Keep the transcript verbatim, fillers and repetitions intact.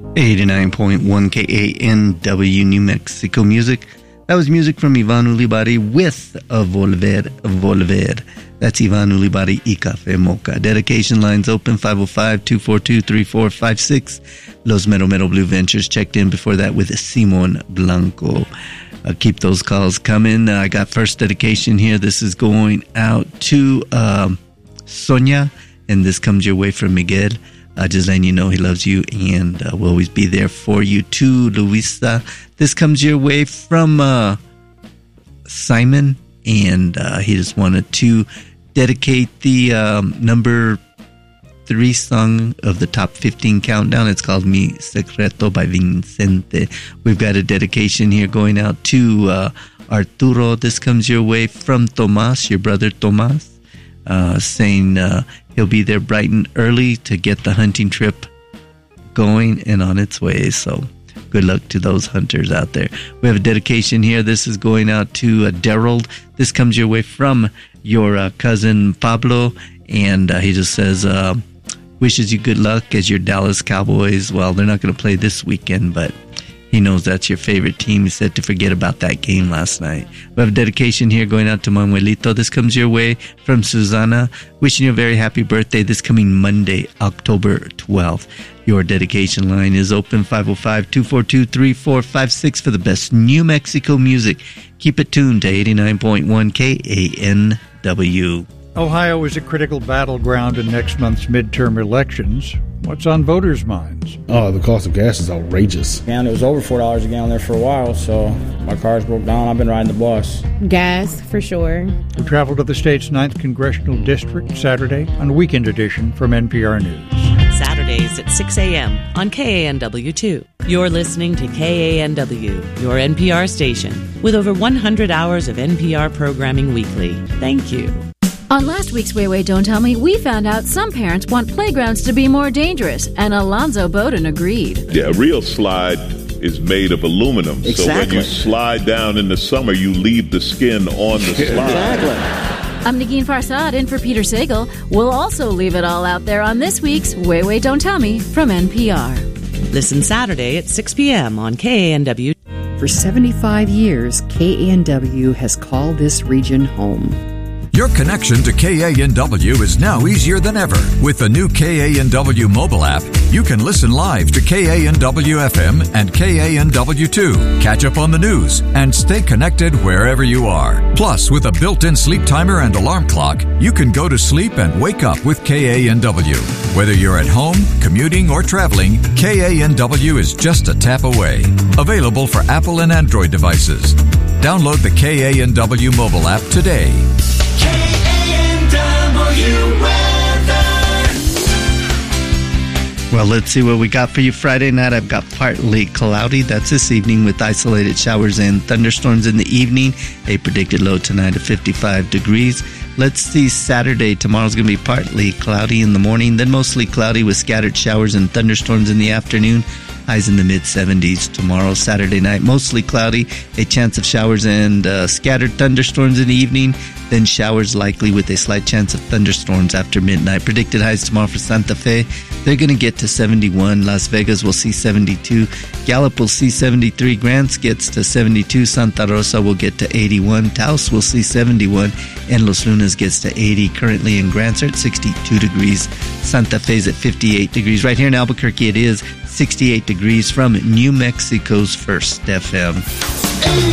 eighty-nine point one K A N W New Mexico Music. That was music from Ivan Ulibarri with a Volver, Volver. That's Ivan Ulibarri y Café Mocha. Dedication lines open five oh five, two four two, three four five six. Los Mero Mero Blue Ventures checked in before that with Simon Blanco. Uh, keep those calls coming. Uh, I got first dedication here. This is going out to um, Sonia, and this comes your way from Miguel. Uh, just letting you know he loves you and uh, will always be there for you too, Luisa. This comes your way from uh, Simon, and uh, he just wanted to dedicate the um, number three song of the top fifteen countdown. It's called Mi Secreto by Vincente. We've got a dedication here going out to uh, Arturo. This comes your way from Tomas, your brother Tomas, uh, saying uh, he'll be there bright and early to get the hunting trip going and on its way. So good luck to those hunters out there. We have a dedication here. This is going out to uh, Daryl. This comes your way from your uh, cousin Pablo, and uh, he just says, uh, wishes you good luck as your Dallas Cowboys. Well, they're not going to play this weekend, but he knows that's your favorite team. He said to forget about that game last night. We have a dedication here going out to Manuelito. This comes your way from Susana. Wishing you a very happy birthday this coming Monday, October twelfth. Your dedication line is open five oh five, two four two, three four five six for the best New Mexico music. Keep it tuned to eighty-nine point one K A N W. Ohio is a critical battleground in next month's midterm elections. What's on voters' minds? Oh, the cost of gas is outrageous. And it was over four dollars a gallon there for a while, so my car's broke down. I've been riding the bus. Gas, for sure. We travel to the state's ninth Congressional District Saturday on Weekend Edition from N P R News. Saturdays at six a.m. on K A N W two. You're listening to K A N W, your N P R station, with over one hundred hours of N P R programming weekly. Thank you. On last week's Wait, Wait, Don't Tell Me, we found out some parents want playgrounds to be more dangerous, and Alonzo Bowden agreed. Yeah, a real slide is made of aluminum. Exactly. So when you slide down in the summer, you leave the skin on the slide. Exactly. I'm Negin Farsad, in for Peter Sagal. We'll also leave it all out there on this week's Wait, Wait, Don't Tell Me from N P R. Listen Saturday at six p.m. on K A N W. For seventy-five years, K A N W has called this region home. Your connection to K A N W is now easier than ever. With the new K A N W mobile app, you can listen live to K A N W F M and K A N W two, catch up on the news, and stay connected wherever you are. Plus, with a built-in sleep timer and alarm clock, you can go to sleep and wake up with K A N W. Whether you're at home, commuting, or traveling, K A N W is just a tap away. Available for Apple and Android devices. Download the K A N W mobile app today. Well, let's see what we got for you Friday night. I've got partly cloudy. That's this evening with isolated showers and thunderstorms in the evening. A predicted low tonight of fifty-five degrees. Let's see Saturday. Tomorrow's going to be partly cloudy in the morning, then mostly cloudy with scattered showers and thunderstorms in the afternoon. Highs in the mid-seventies tomorrow. Saturday night, mostly cloudy, a chance of showers and uh, scattered thunderstorms in the evening, then showers likely with a slight chance of thunderstorms after midnight. Predicted highs tomorrow for Santa Fe, they're going to get to seventy-one. Las Vegas will see seventy-two. Gallup will see seventy-three. Grants gets to seventy-two. Santa Rosa will get to eighty-one. Taos will see seventy-one. And Los Lunas gets to eighty. Currently in Grants are at sixty-two degrees. Santa Fe's at fifty-eight degrees. Right here in Albuquerque, it is sixty-eight degrees from New Mexico's First F M.